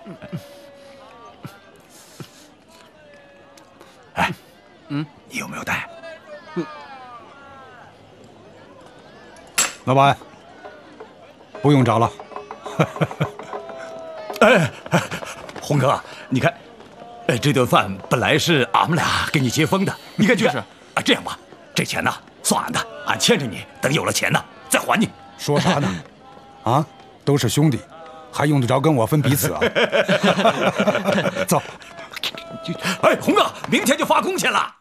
哎，你有没有带？ 老板，不用找了。 哎，红哥，你看，这顿饭本来是俺们俩给你接风的，你看就是啊，这样吧，这钱呢算俺的，俺欠着你，等有了钱呢再还你。 说啥呢？啊，都是兄弟，还用得着跟我分彼此啊？走。 哎，红哥，明天就发工钱了。